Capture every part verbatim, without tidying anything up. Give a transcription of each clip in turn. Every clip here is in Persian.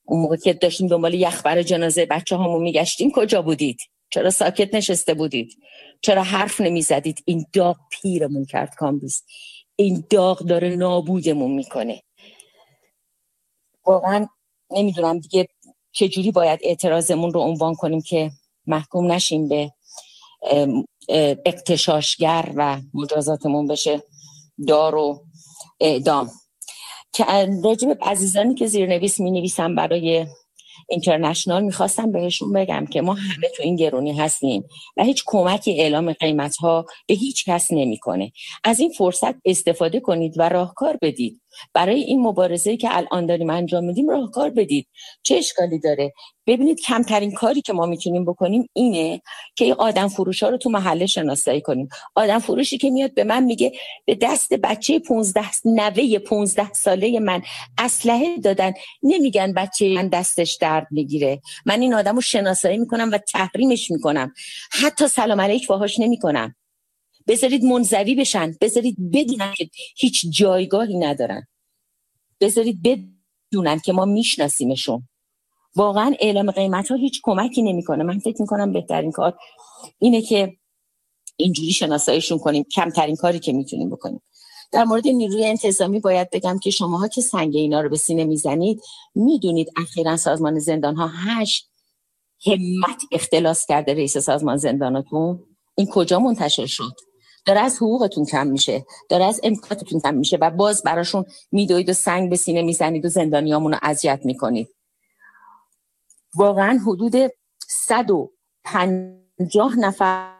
اون موقع که داشتیم دنبال یخ برای جنازه بچه هامون میگشتیم کجا بودید؟ چرا ساکت نشسته بودید؟ چرا حرف نمیزدید؟ این داغ پیرمون کرد کامبیز، این داغ داره نابودمون میکنه. واقعا نمیدونم دیگه چجوری باید اعتراضمون رو عنوان کنیم که محکوم نشیم به اغتشاشگر و مجازاتمون بشه دار و اعدام. که راجب عزیزانی که زیرنویس می نویسم برای اینترنشنال میخواستم بهشون بگم که ما همه تو این گرونی هستیم و هیچ کمکی اعلام قیمت ها به هیچ کس نمیکنه. از این فرصت استفاده کنید و راهکار بدید. برای این مبارزه‌ای که الان داریم انجام میدیم راهکار بدید. چه اشکالی داره؟ ببینید کمترین کاری که ما میتونیم بکنیم اینه که این آدم فروشا رو تو محله شناسایی کنیم. آدم فروشی که میاد به من میگه به دست بچه پانزده نوه پانزده ساله من اسلحه دادن، نمیگن بچه من دستش درد میگیره. من این آدمو شناسایی میکنم و تحریمش میکنم. حتی سلام علیک باهاش نمیکنم. بذارید منزوی بشن، بذارید بدونن که هیچ جایگاهی ندارن، بذارید بدونن که ما میشناسیمشون. واقعا اعلام قیمت ها هیچ کمکی نمیکنه. من فکر میکنم بهترین کار اینه که اینجوری شناساییشون کنیم، کمترین کاری که میتونیم بکنیم. در مورد نیروی انتظامی باید بگم که شماها که سنگ اینا رو به سینه میزنید میدونید اخیراً سازمان زندان ها هشت همت اختلاس کرده رئیس سازمان زنداناتون. این کجا منتشر شد؟ داره از حقوقتون کم میشه، داره از امکاناتتون کم میشه و باز براشون میدوید و سنگ به سینه میزنید و زندانیامون رو اذیت میکنید. واقعا حدود صد و پنجاه نفر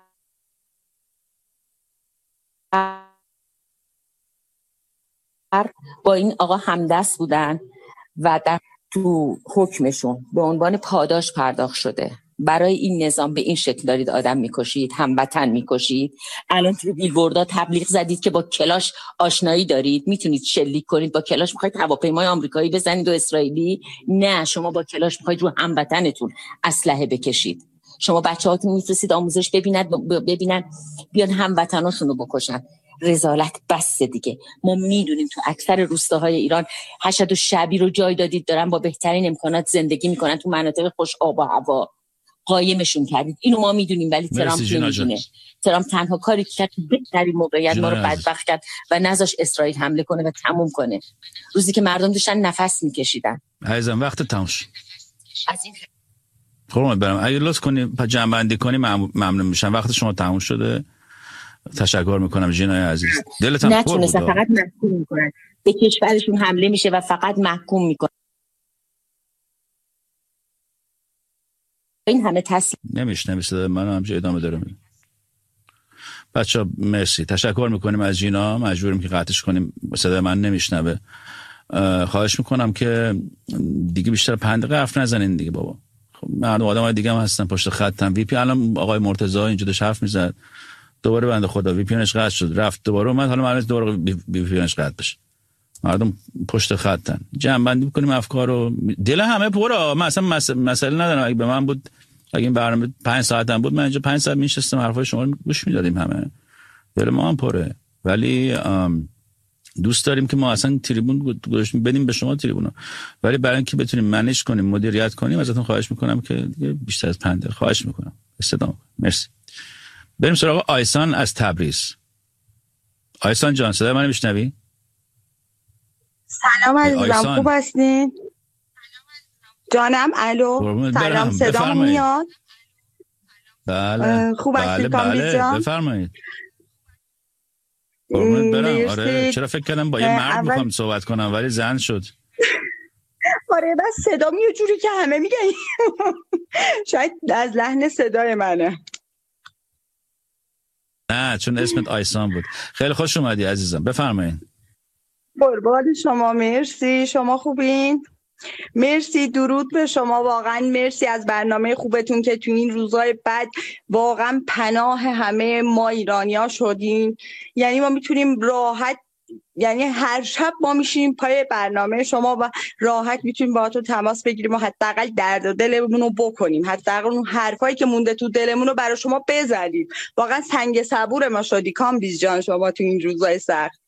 با این آقا همدست بودن و در تو حکمشون به عنوان پاداش پرداخت شده. برای این نظام به این شکل دارید آدم میکشید، هموطن میکشید. الان تو بیلبوردها تبلیغ زدید که با کلاش آشنایی دارید، میتونید شلیک کنید. با کلاش میخواید هواپیمای آمریکایی بزنید و اسرائیلی؟ نه، شما با کلاش میخواید رو هموطنتون اسلحه بکشید. شما بچه‌هاتون میفرستید آموزش ببینن ببینن بیان هموطناشون رو بکشن. رذالت بس دیگه. ما میدونیم تو اکثر روستاهای ایران حشد و شعبی رو جای دادید، دارن با بهترین امکانات زندگی میکنن تو مناطق خوش آب و هوا. قایمشون کردید. اینو ما میدونیم ولی ترامپ نمیدونه. ترامپ تنها کاری که کرد بهترین موقعیت ما رو بدبخت کرد و نذاش اسرائیل حمله کنه و تموم کنه. روزی که مردم داشتن نفس میکشیدن. عزیزم وقت تموم شد. از این قربونت برم. اگه لطف کنی جمع بندی کنی ممنون میشم. وقت شما تموم شده. تشکر میکنم جینای عزیز. دلتم پر بود. نتونستن، فقط محکوم میکنن. به کشورشون حمله میشه و فقط محکوم میکنن. این همه تسلیم نمیشنوی صدا من همچه ادامه داره میگم. بچه مرسی، تشکر میکنیم از جینا. مجبوریم که قطعش کنیم، صدا من نمیشنوه. خواهش میکنم که دیگه بیشتر پنج دقیقه حرف نزنین دیگه بابا. خب مردم آدمای دیگه هم هستن پشت خطم. وی پی الان آقای مرتضی اینجا داشت حرف میزد، دوباره بنده خدا وی پی انش قطع شد، رفت دوباره اومد، حالا معلومه دوباره وی پی انش قطع بشه. مردم پشت خطن. جمع بندی میکنیم افکارو. دل همه پره. من اصلا مس... مسئله ندارم. اگه به من بود، اگه این برنامه پنج ساعت هم بود، من اینجا پنج ساعت میشستم حرفای شما رو گوش میدادیم. همه دل ما هم پره. ولی دوست داریم که ما اصلا تریبون گذاشتیم بدیم به شما تریبونو، ولی برای اینکه بتونیم منیج کنیم، مدیریت کنیم، ازتون خواهش میکنم که بیشتر از پنج خواهش میکنم. استدام. مرسی. بریم سراغ آیسان از تبریز. آیسان جان صدای منو میشنوی؟ سلام عزیزم، خوب هستین؟ جانم الو سلام، صدام میاد؟ بله خوب هستین کامبیز جان؟ بفرمایید. قربونت برم. آره چرا فکر کردم با یه مرد اول... میخوام صحبت کنم ولی زن شد. آره بس صدام یه جوری که همه میگن شاید از لحن صدای منه. نه چون اسمت آیسان بود. خیلی خوش اومدی عزیزم، بفرمایید. قربان شما، مرسی. شما خوبین؟ مرسی، درود به شما. واقعا مرسی از برنامه خوبتون که تو این روزای بعد واقعا پناه همه ما ایرانی‌ها شدین. یعنی ما میتونیم راحت، یعنی هر شب ما میشیم پای برنامه شما و راحت میتونیم باهاتون تماس بگیریم و حداقل درد و دلمون رو بکنیم، حداقل اون حرفایی که مونده تو دلمون رو برای شما بزنیم. واقعا سنگ صبور ما شدی کامبیز جان شما تو این روزای سخت.